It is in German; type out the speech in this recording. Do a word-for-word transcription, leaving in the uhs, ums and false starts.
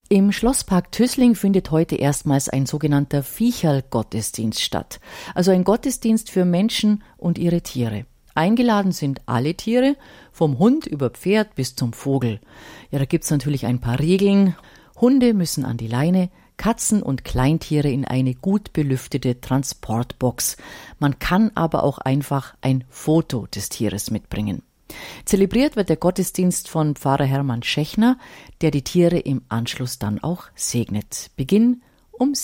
Im Schlosspark Tüßling findet heute erstmals ein sogenannter Viecherl-Gottesdienst statt. Also ein Gottesdienst für Menschen und ihre Tiere. Eingeladen sind alle Tiere, vom Hund über Pferd bis zum Vogel. Ja, da gibt's natürlich ein paar Regeln. Hunde müssen an die Leine, Katzen und Kleintiere in eine gut belüftete Transportbox. Man kann aber auch einfach ein Foto des Tieres mitbringen. Zelebriert wird der Gottesdienst von Pfarrer Hermann Schechner, der die Tiere im Anschluss dann auch segnet. Beginn um